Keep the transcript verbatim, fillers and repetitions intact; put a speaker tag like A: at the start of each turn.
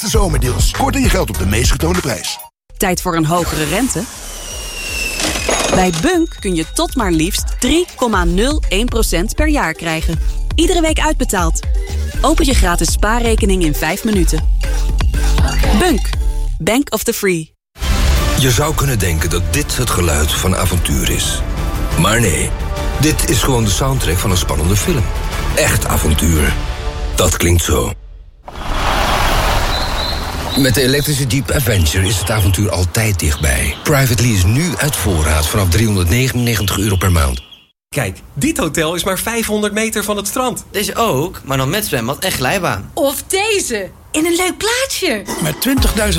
A: laatste zomerdeals. Korting je geld op de meest getoonde prijs.
B: Tijd voor een hogere rente? Bij Bunk kun je tot maar liefst drie komma nul één procent per jaar krijgen. Iedere week uitbetaald. Open je gratis spaarrekening in vijf minuten. Bunk. Bank of the Free.
C: Je zou kunnen denken dat dit het geluid van avontuur is. Maar nee, dit is gewoon de soundtrack van een spannende film. Echt avontuur. Dat klinkt zo. Met de elektrische Jeep Avenger is het avontuur altijd dichtbij. Private lease nu uit voorraad vanaf driehonderdnegenennegentig euro per maand.
D: Kijk, dit hotel is maar vijfhonderd meter van het strand.
E: Deze ook, maar dan met zwembad en glijbaan.
F: Of deze, in een leuk plaatsje.
A: Met twintigduizend